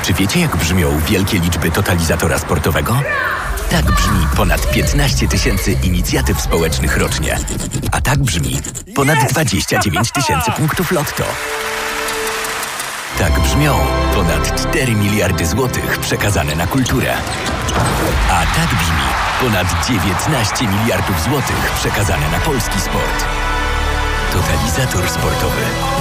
Czy wiecie, jak brzmią wielkie liczby totalizatora sportowego? Tak brzmi ponad 15 tysięcy inicjatyw społecznych rocznie. A tak brzmi ponad 29 tysięcy punktów lotto. Tak brzmią ponad 4 miliardy złotych przekazane na kulturę. A tak brzmi ponad 19 miliardów złotych przekazane na polski sport. Totalizator sportowy.